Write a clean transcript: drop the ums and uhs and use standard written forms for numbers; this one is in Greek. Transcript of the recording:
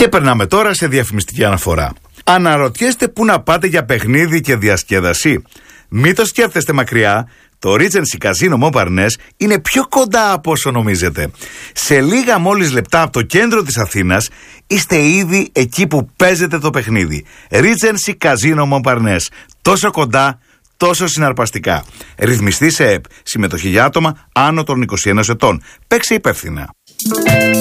Και περνάμε τώρα σε διαφημιστική αναφορά. Αναρωτιέστε πού να πάτε για παιχνίδι και διασκέδαση? Μην το σκέφτεστε μακριά. Το Regency Casino Montparnasse είναι πιο κοντά από όσο νομίζετε. Σε λίγα μόλις λεπτά από το κέντρο της Αθήνας είστε ήδη εκεί που παίζετε το παιχνίδι. Regency Casino Montparnasse. Τόσο κοντά, τόσο συναρπαστικά. Ρυθμιστή σε ΕΠ. Συμμετοχή για άτομα άνω των 21 ετών. Παίξε υπεύθυνα.